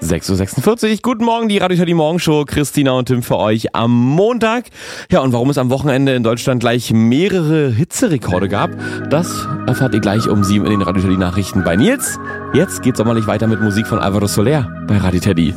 6.46 Uhr. Guten Morgen, die Radio Teddy Morgenshow. Christina und Tim für euch am Montag. Ja, und warum es am Wochenende in Deutschland gleich mehrere Hitzerekorde gab, das erfahrt ihr gleich um 7 in den Radio Teddy Nachrichten bei Nils. Jetzt geht's sommerlich weiter mit Musik von Alvaro Soler bei Radio Teddy.